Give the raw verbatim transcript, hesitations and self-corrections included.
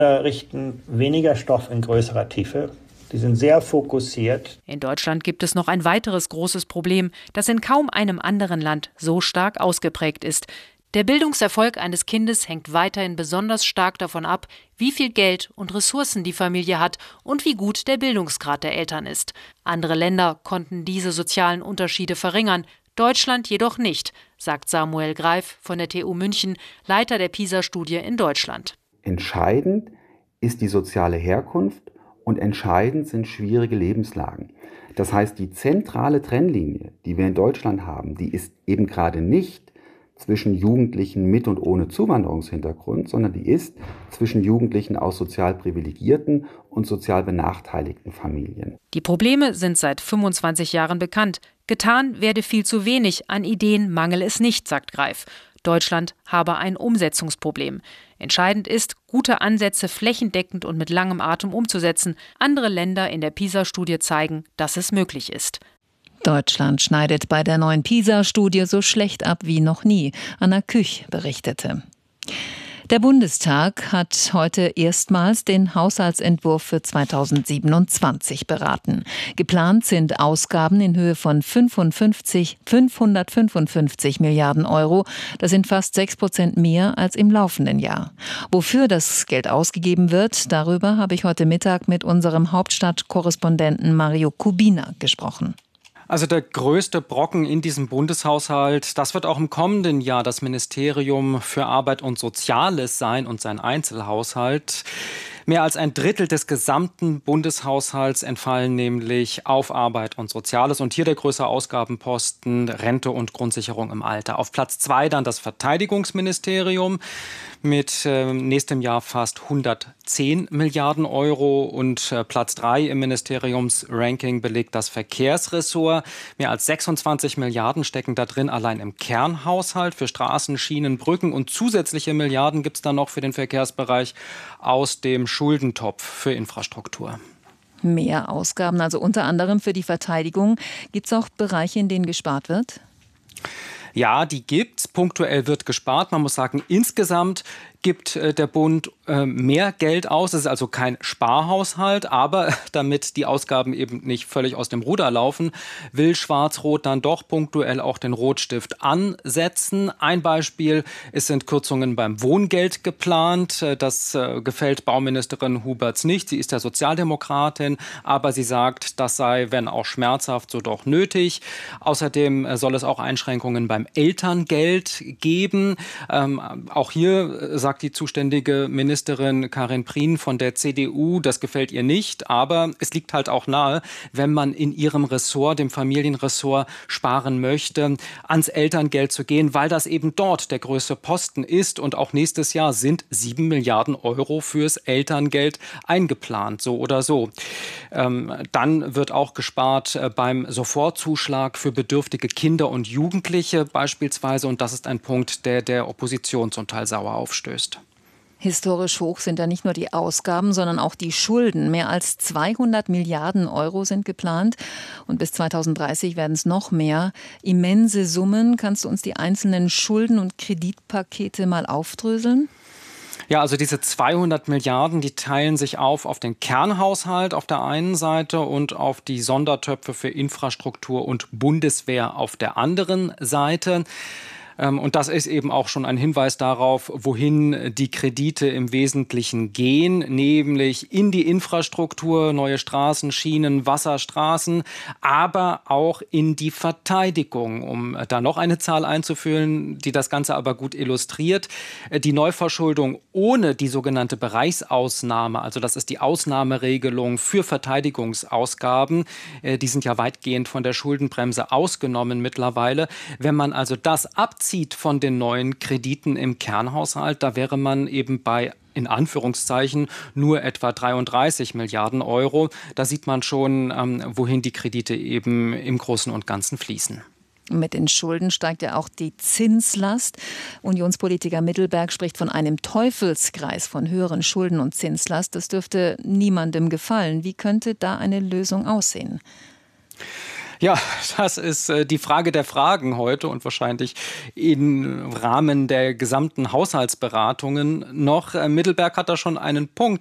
richten weniger Stoff in größerer Tiefe. Die sind sehr fokussiert. In Deutschland gibt es noch ein weiteres großes Problem, das in kaum einem anderen Land so stark ausgeprägt ist. Der Bildungserfolg eines Kindes hängt weiterhin besonders stark davon ab, wie viel Geld und Ressourcen die Familie hat und wie gut der Bildungsgrad der Eltern ist. Andere Länder konnten diese sozialen Unterschiede verringern, Deutschland jedoch nicht, sagt Samuel Greif von der T U München, Leiter der PISA-Studie in Deutschland. Entscheidend ist die soziale Herkunft und entscheidend sind schwierige Lebenslagen. Das heißt, die zentrale Trennlinie, die wir in Deutschland haben, die ist eben gerade nicht zwischen Jugendlichen mit und ohne Zuwanderungshintergrund, sondern die ist zwischen Jugendlichen aus sozial privilegierten und sozial benachteiligten Familien. Die Probleme sind seit fünfundzwanzig Jahren bekannt. Getan werde viel zu wenig, an Ideen mangele es nicht, sagt Greif. Deutschland habe ein Umsetzungsproblem. Entscheidend ist, gute Ansätze flächendeckend und mit langem Atem umzusetzen. Andere Länder in der PISA-Studie zeigen, dass es möglich ist. Deutschland schneidet bei der neuen PISA-Studie so schlecht ab wie noch nie, Anna Küch berichtete. Der Bundestag hat heute erstmals den Haushaltsentwurf für zweitausendsiebenundzwanzig beraten. Geplant sind Ausgaben in Höhe von fünfhundertfünfundfünfzig Milliarden Euro. Das sind fast sechs Prozent mehr als im laufenden Jahr. Wofür das Geld ausgegeben wird, darüber habe ich heute Mittag mit unserem Hauptstadtkorrespondenten Mario Kubina gesprochen. Also der größte Brocken in diesem Bundeshaushalt, das wird auch im kommenden Jahr das Ministerium für Arbeit und Soziales sein und sein Einzelhaushalt. Mehr als ein Drittel des gesamten Bundeshaushalts entfallen nämlich auf Arbeit und Soziales. Und hier der größte Ausgabenposten Rente und Grundsicherung im Alter. Auf Platz zwei dann das Verteidigungsministerium mit äh, nächstem Jahr fast hundertzehn Milliarden Euro. Und äh, Platz drei im Ministeriumsranking belegt das Verkehrsressort. Mehr als sechsundzwanzig Milliarden stecken da drin allein im Kernhaushalt für Straßen, Schienen, Brücken. Und zusätzliche Milliarden gibt es dann noch für den Verkehrsbereich aus dem Schuldentopf für Infrastruktur. Mehr Ausgaben, also unter anderem für die Verteidigung. Gibt es auch Bereiche, in denen gespart wird? Ja, die gibt's. Punktuell wird gespart. Man muss sagen, insgesamt gibt äh, der Bund äh, mehr Geld aus. Es ist also kein Sparhaushalt, aber damit die Ausgaben eben nicht völlig aus dem Ruder laufen, will Schwarz-Rot dann doch punktuell auch den Rotstift ansetzen. Ein Beispiel, es sind Kürzungen beim Wohngeld geplant. Das äh, gefällt Bauministerin Huberts nicht. Sie ist ja Sozialdemokratin, aber sie sagt, das sei, wenn auch schmerzhaft, so doch nötig. Außerdem äh, soll es auch Einschränkungen beim Elterngeld geben. Ähm, auch hier äh, sagt die zuständige Ministerin Karin Prien von der C D U, das gefällt ihr nicht, aber es liegt halt auch nahe, wenn man in ihrem Ressort, dem Familienressort, sparen möchte, ans Elterngeld zu gehen, weil das eben dort der größte Posten ist und auch nächstes Jahr sind sieben Milliarden Euro fürs Elterngeld eingeplant, so oder so. Ähm, dann wird auch gespart äh, beim Sofortzuschlag für bedürftige Kinder und Jugendliche beispielsweise und das ist ein Punkt, der der Opposition zum Teil sauer aufstößt. Historisch hoch sind ja nicht nur die Ausgaben, sondern auch die Schulden. Mehr als zweihundert Milliarden Euro sind geplant und bis zweitausenddreißig werden es noch mehr. Immense Summen. Kannst du uns die einzelnen Schulden- und Kreditpakete mal aufdröseln? Ja, also diese zweihundert Milliarden, die teilen sich auf auf den Kernhaushalt auf der einen Seite und auf die Sondertöpfe für Infrastruktur und Bundeswehr auf der anderen Seite. Und das ist eben auch schon ein Hinweis darauf, wohin die Kredite im Wesentlichen gehen, nämlich in die Infrastruktur, neue Straßen, Schienen, Wasserstraßen, aber auch in die Verteidigung, um da noch eine Zahl einzuführen, die das Ganze aber gut illustriert. Die Neuverschuldung ohne die sogenannte Bereichsausnahme, also das ist die Ausnahmeregelung für Verteidigungsausgaben, die sind ja weitgehend von der Schuldenbremse ausgenommen mittlerweile. Wenn man also das abzieht von den neuen Krediten im Kernhaushalt, da wäre man eben bei in Anführungszeichen nur etwa dreiunddreißig Milliarden Euro. Da sieht man schon, ähm, wohin die Kredite eben im Großen und Ganzen fließen. Mit den Schulden steigt ja auch die Zinslast. Unionspolitiker Mittelberg spricht von einem Teufelskreis von höheren Schulden und Zinslast. Das dürfte niemandem gefallen. Wie könnte da eine Lösung aussehen? Ja, das ist äh, die Frage der Fragen heute und wahrscheinlich im Rahmen der gesamten Haushaltsberatungen noch. Äh, Mittelberg hat da schon einen Punkt.